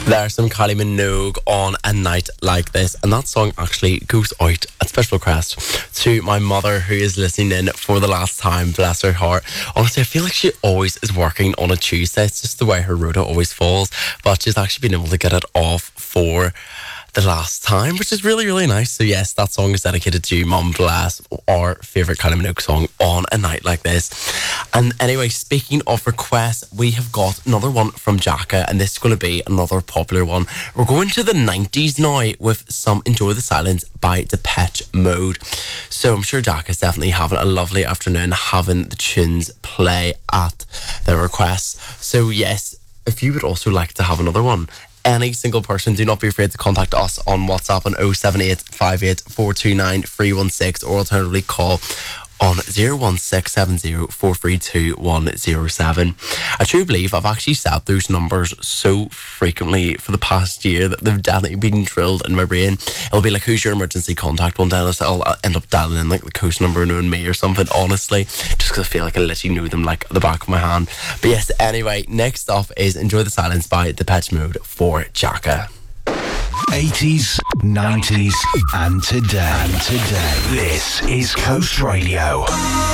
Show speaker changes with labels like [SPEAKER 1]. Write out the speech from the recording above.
[SPEAKER 1] There's some Kylie Minogue on A Night Like This, and that song actually goes out at special request to my mother, who is listening in for the last time. Bless her heart. Honestly, I feel like she always is working on a Tuesday. It's just the way her rota always falls, but she's actually been able to get it off for the last time, which is really, really nice. So yes, that song is dedicated to Mum. Bless, our favourite Kylie Minogue song on A Night Like This. And anyway, speaking of requests, we have got another one from Jacka, and this is going to be another popular one. We're going to the 90s now with some Enjoy the Silence by Depeche Mode. So I'm sure Jacka's definitely having a lovely afternoon having the tunes play at their requests. So yes, if you would also like to have another one, any single person, do not be afraid to contact us on WhatsApp on 078 58 429 316, or alternatively call on 01670 432 107. I truly believe I've actually said those numbers so frequently for the past year that they've definitely been drilled in my brain. It'll be like, who's your emergency contact? One day I'll end up dialing in like the coast number knowing me or something, honestly, just because I feel like I literally knew them like the back of my hand. But yes, anyway, next up is Enjoy the Silence by Depeche Mode for Jacka.
[SPEAKER 2] 80s, 90s, and today. This is Coast Radio.